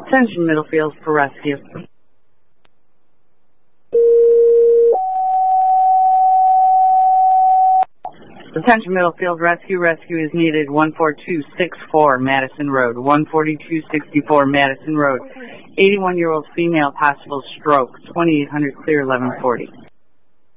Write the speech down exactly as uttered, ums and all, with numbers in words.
Attention Middlefield for rescue. Attention Middlefield rescue. Rescue is needed. one four two six four Madison Road. one forty-two sixty-four Madison Road. eighty-one-year-old female, possible stroke. twenty-eight hundred clear, eleven forty.